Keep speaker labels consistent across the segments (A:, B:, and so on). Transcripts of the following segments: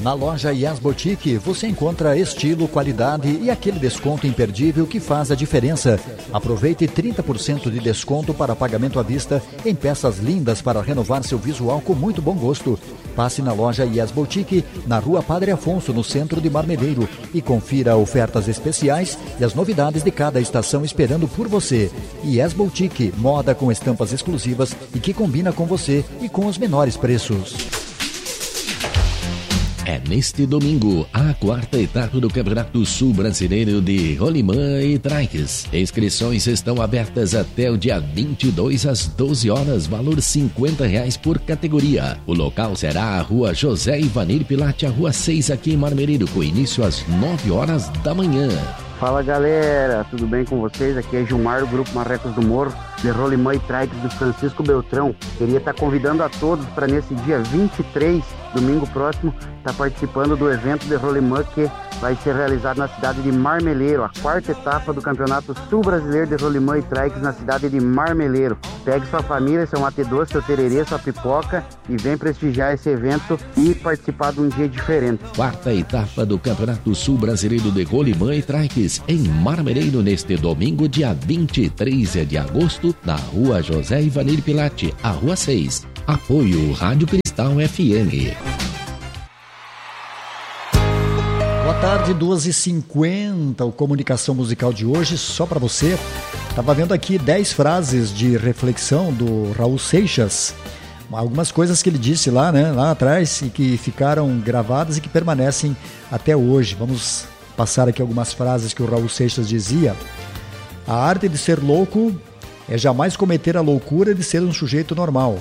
A: Na loja Yes Boutique você encontra estilo, qualidade e aquele desconto imperdível que faz a diferença. Aproveite 30% de desconto para pagamento à vista em peças lindas para renovar seu visual com muito bom gosto. Passe na loja Yes Boutique, na Rua Padre Afonso, no centro de Marmeleiro, e confira ofertas especiais e as novidades de cada estação esperando por você. Yes Boutique, moda com estampas exclusivas e que combina com você e com os menores preços.
B: É neste domingo, a quarta etapa do Campeonato Sul Brasileiro de Rolimã e Trikes. Inscrições estão abertas até o dia 22 às 12 horas, valor R$50 por categoria. O local será a Rua José Ivanir Pilate, a Rua 6, aqui em Marmeleiro, com início às 9 horas da manhã.
C: Fala galera, tudo bem com vocês? Aqui é Gilmar do Grupo Marrecos do Morro, de Rolimã e Trikes do Francisco Beltrão. Queria estar convidando a todos para nesse dia 23, domingo próximo, estar participando do evento de Rolimã que vai ser realizado na cidade de Marmeleiro, a quarta etapa do Campeonato Sul Brasileiro de Rolimã e Trikes na cidade de Marmeleiro. Pegue sua família, seu mate doce, seu tererê, sua pipoca e vem prestigiar esse evento e participar de um dia diferente.
B: Quarta etapa do Campeonato Sul Brasileiro de Rolimã e Trikes em Marmeleiro neste domingo, dia 23 de agosto, na Rua José Ivanir Pilate, a Rua 6. Apoio Rádio Cristal FM.
A: Boa tarde, 2h50, o Comunicação Musical de hoje, só para você. Estava vendo aqui 10 frases de reflexão do Raul Seixas, algumas coisas que ele disse lá, né, lá atrás e que ficaram gravadas e que permanecem até hoje. Vamos passar aqui algumas frases que o Raul Seixas dizia. A arte de ser louco é jamais cometer a loucura de ser um sujeito normal.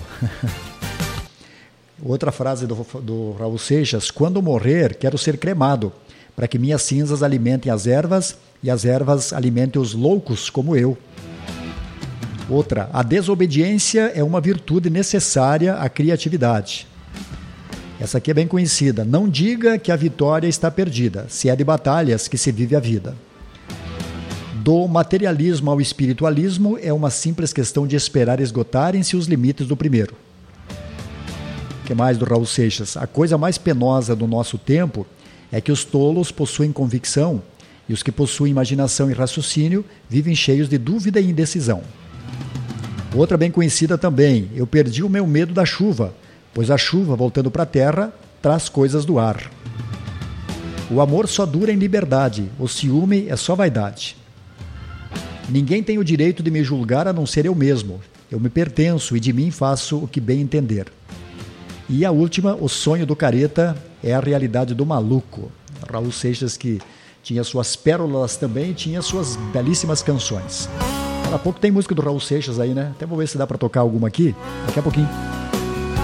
A: Outra frase do Raul Seixas: quando morrer, quero ser cremado, para que minhas cinzas alimentem as ervas e as ervas alimentem os loucos como eu. Outra: a desobediência é uma virtude necessária à criatividade. Essa aqui é bem conhecida. Não diga que a vitória está perdida, se é de batalhas que se vive a vida. Do materialismo ao espiritualismo é uma simples questão de esperar esgotarem-se os limites do primeiro. O que mais do Raul Seixas? A coisa mais penosa do nosso tempo é que os tolos possuem convicção e os que possuem imaginação e raciocínio vivem cheios de dúvida e indecisão. Outra bem conhecida também: eu perdi o meu medo da chuva, pois a chuva, voltando para a terra, traz coisas do ar. O amor só dura em liberdade, o ciúme é só vaidade. Ninguém tem o direito de me julgar a não ser eu mesmo. Eu me pertenço e de mim faço o que bem entender. E a última: o sonho do careta é a realidade do maluco. Raul Seixas, que tinha suas pérolas também, tinha suas belíssimas canções. Daqui a pouco tem música do Raul Seixas aí, né? Até vou ver se dá para tocar alguma aqui. Daqui a pouquinho.